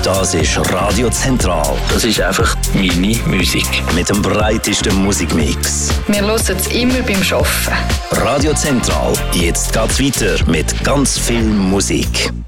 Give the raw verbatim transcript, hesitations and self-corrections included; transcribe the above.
Das ist Radio Zentral. Das ist einfach meine Musik. Mit dem breitesten Musikmix. Wir hören es immer beim Arbeiten. Radio Zentral. Jetzt geht's weiter mit ganz viel Musik.